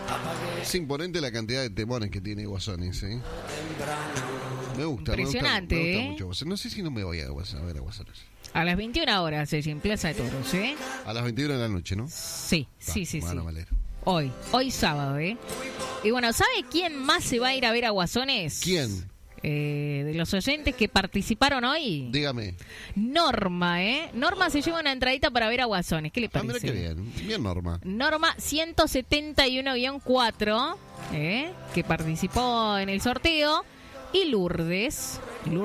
Es imponente la cantidad de temones que tiene Guasones, ¿eh? Me gusta. Impresionante, me gusta mucho Guasones. No sé si no me voy a ver a Guasones. A las 21 horas en Plaza de Toros, ¿eh? A las 21 de la noche, ¿no? Sí. Bueno, Valero. Hoy sábado, ¿eh? Y bueno, ¿sabe quién más se va a ir a ver a Guasones? ¿Quién? De los oyentes que participaron hoy. Dígame. Norma, ¿eh? Norma se lleva una entradita para ver a Guasones. ¿Qué le parece? Mira qué bien. Bien, Norma. Norma 171-4, que participó en el sorteo. Y Lourdes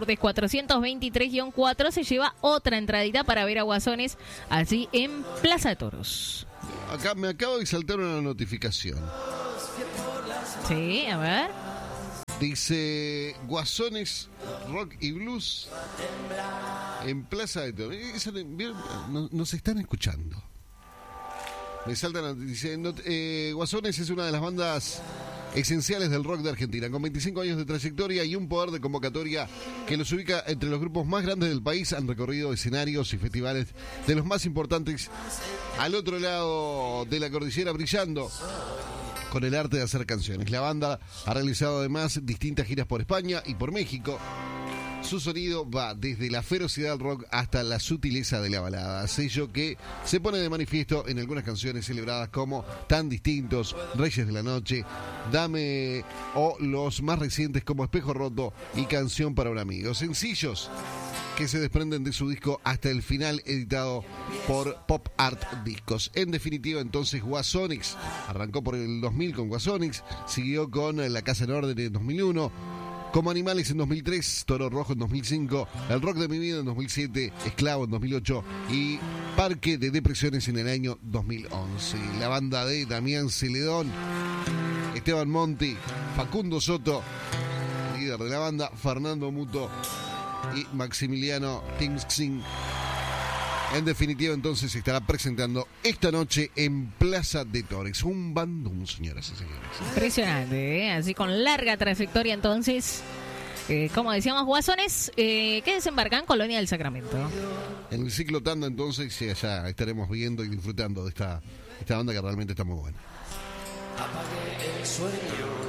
423-4 se lleva otra entradita para ver a Guasones allí en Plaza de Toros. Acá me acabo de saltar una notificación. Sí, a ver. Dice Guasones Rock y Blues en Plaza de Toros. Nos están escuchando. Me saltan, dice, Guasones es una de las bandas esenciales del rock de Argentina, con 25 años de trayectoria y un poder de convocatoria que los ubica entre los grupos más grandes del país. Han recorrido escenarios y festivales de los más importantes al otro lado de la cordillera, brillando con el arte de hacer canciones. La banda ha realizado además distintas giras por España y por México. Su sonido va desde la ferocidad del rock hasta la sutileza de la balada, sello que se pone de manifiesto en algunas canciones celebradas como Tan Distintos, Reyes de la Noche, Dame, o los más recientes como Espejo Roto y Canción para un Amigo. Sencillos que se desprenden de su disco Hasta el Final, editado por Pop Art Discos. En definitiva, entonces, Guasonix arrancó por el 2000 con Guasonix, siguió con La Casa en Orden en 2001, Como Animales en 2003, Toro Rojo en 2005, El Rock de mi Vida en 2007, Esclavo en 2008 y Parque de Depresiones en el año 2011. La banda de Damián Celedón, Esteban Monti, Facundo Soto, líder de la banda, Fernando Muto y Maximiliano Timsing. En definitiva, entonces, se estará presentando esta noche en Plaza de Toros. Un bandón, señoras y señores. Impresionante, ¿eh? Así con larga trayectoria, entonces. Como decíamos, Guasones, que desembarcan en Colonia del Sacramento. En el ciclo tanda, entonces, sí, allá estaremos viendo y disfrutando de esta banda que realmente está muy buena. Apague el sueño.